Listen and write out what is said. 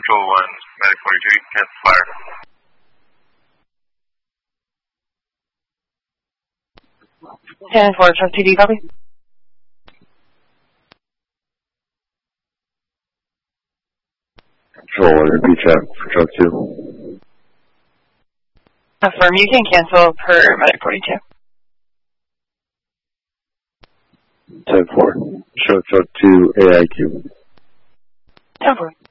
Control 1, Medic 42, cancel fire. 10-4, trust TD, copy. Control 1, repeat check for truck 2. Affirm, you can cancel per Medic 42. 10-4, show truck 2 AIQ. 10-4.